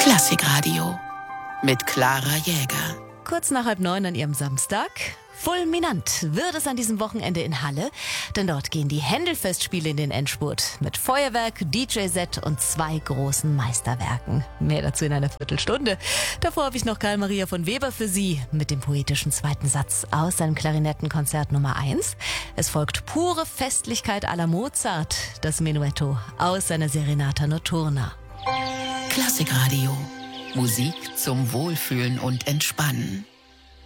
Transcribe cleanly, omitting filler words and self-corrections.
Klassikradio mit Clara Jäger. Kurz nach 8:30 an ihrem Samstag. Fulminant wird es an diesem Wochenende in Halle, denn dort gehen die Händel-Festspiele in den Endspurt mit Feuerwerk, DJ-Set und 2 großen Meisterwerken. Mehr dazu in einer Viertelstunde. Davor habe ich noch Karl-Maria von Weber für Sie mit dem poetischen zweiten Satz aus seinem Klarinettenkonzert Nummer 1. Es folgt pure Festlichkeit à la Mozart, das Menuetto aus seiner Serenata Notturna. Klassikradio. Musik zum Wohlfühlen und Entspannen.